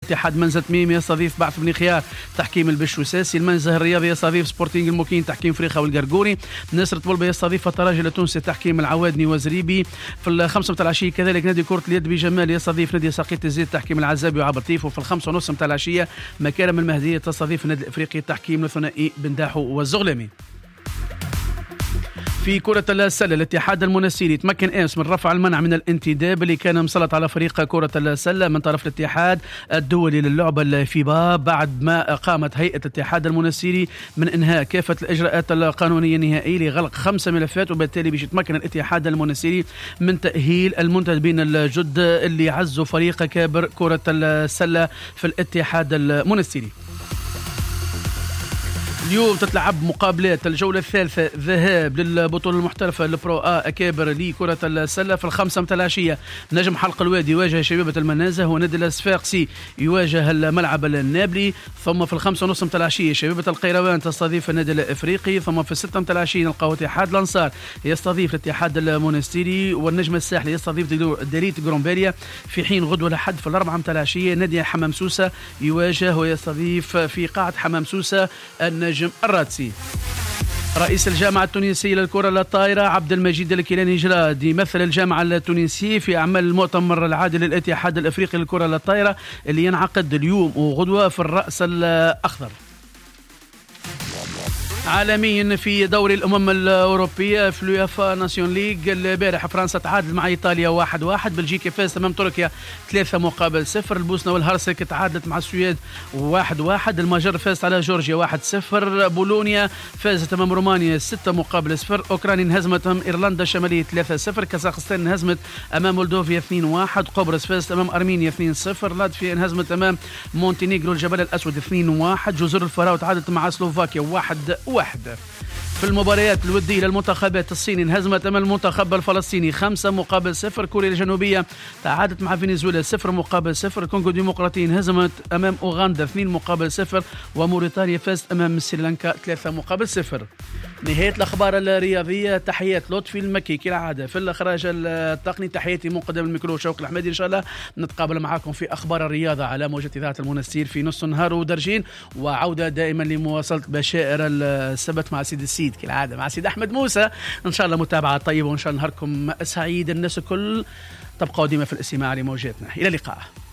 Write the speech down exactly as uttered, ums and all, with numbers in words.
الاتحاد منزل تميم يستضيف بعث بن خيار تحكيم البشوساسي. المنزه الرياضي يستضيف سبورتينغ الموكين تحكيم فريخة والقرقوري. نصر طلبة يستضيف الترجي التونسي تحكيم العوادني وزريبي. في الخمسة متاع العشية كذلك نادي كرة اليد بجمال يستضيف نادي ساقية الزيت تحكيم العزابي وعبرتيف. وفي الخمسة ونص متاع العشية مكارم المهدية تستضيف النادي الافريقي تحكيم الثنائي بن داحو والزغلامي. في كرة السلة الاتحاد المنسيري تمكن امس من رفع المنع من الانتداب اللي كان مسلط على فريق كرة السلة من طرف الاتحاد الدولي للعبة الفيبا بعد ما قامت هيئة الاتحاد المنسيري من انهاء كافة الاجراءات القانونية النهائية لغلق خمسة ملفات، وبالتالي باش يتمكن الاتحاد المنسيري من تأهيل المنتدبين الجد اللي عزوا فريق كابر كرة السلة في الاتحاد المنسيري. اليوم تتلعب مقابلات الجولة الثالثة ذهاب للبطولة المحترفة البرو آ أكابر لكرة السلة. في الخمسة متاع العشية نجم حلق الوادي يواجه شبيبة المنازه ونادي الصفاقسي يواجه الملعب النابلي. ثم في الخمسة ونص متاع العشية شبيبة القيروان تستضيف النادي الإفريقي. ثم في الستة متاع العشية نلقاو اتحاد الأنصار يستضيف الاتحاد المونستيري والنجم الساحلي يستضيف ديريت جرومبيريا. في حين غدوة الأحد في الأربعة متاع العشية نادي حمام سوسة يواجه ويستضيف في قاعة حمام سوسة النجم الراتسي. رئيس الجامعة التونسية للكرة الطائرة عبد المجيد الكيلاني جراد يمثل الجامعة التونسية في أعمال المؤتمر العادي للاتحاد الأفريقي للكرة الطائرة اللي ينعقد اليوم وغدوة في الرأس الأخضر. عالميا في دوري الأمم الأوروبية في اليوفا ناسيون ليج البارح فرنسا تعادل مع إيطاليا واحد واحد. بلجيكا فاز أمام تركيا ثلاثة مقابل صفر. البوسنة والهرسك تعادلت مع السويد واحد واحد. المجر فازت على جورجيا واحد صفر. بولونيا فازت أمام رومانيا ستة مقابل صفر. أوكرانيا انهزمت أمام إيرلندا الشمالية ثلاثة صفر. كازاخستان انهزمت أمام مولدوفيا اثنين واحد. قبرص فازت أمام أرمينيا اثنين صفر. لاتفيا انهزمت أمام مونتينيغرو الجبل الأسود اثنين واحد. جزر الفراو تعادلت مع سلوفاكيا واحد واحد. في المباريات الودية للمنتخبات الصيني انهزمت أمام المنتخب الفلسطيني خمسة مقابل صفر. كوريا الجنوبية تعادلت مع فنزويلا صفر مقابل صفر. الكونغو الديمقراطية انهزمت أمام أوغندا اثنين مقابل صفر. وموريتانيا فازت أمام سريلانكا ثلاثة مقابل صفر. نهاية الأخبار الرياضية. تحيات لطفي المكي كالعادة في الإخراج التقني. تحياتي مقدم الميكرو شوق الحمادي. إن شاء الله نتقابل معكم في أخبار الرياضة على موجة إذاعة المنستير في نص النهار ودرجين، وعودة دائما لمواصلة بشائر السبت مع سيد السيد كالعادة مع سيد أحمد موسى. إن شاء الله متابعة طيبة وإن شاء الله نهاركم سعيد. الناس الكل تبقوا ديما في الاستماع لموجاتنا. إلى اللقاء.